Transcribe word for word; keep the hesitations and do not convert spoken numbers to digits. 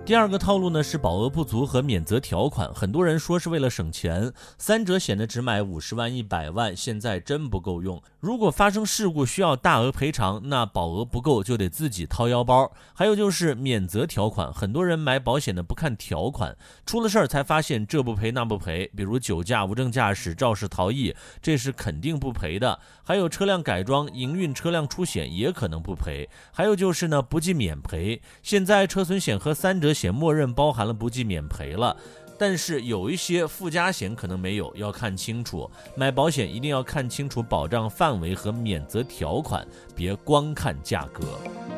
第二个套路呢是保额不足和免责条款，很多人说是为了省钱，三者险的只买五十万、一百万，现在真不够用。如果发生事故需要大额赔偿，那保额不够就得自己掏腰包。还有就是免责条款，很多人买保险的不看条款，出了事儿才发现这不赔那不赔，比如酒驾、无证驾驶、肇事逃逸，这是肯定不赔的。还有车辆改装、营运车辆出险也可能不赔。还有就是呢，不计免赔，现在车损险和三者险默认包含了不计免赔了，但是有一些附加险可能没有，要看清楚。买保险一定要看清楚保障范围和免责条款，别光看价格。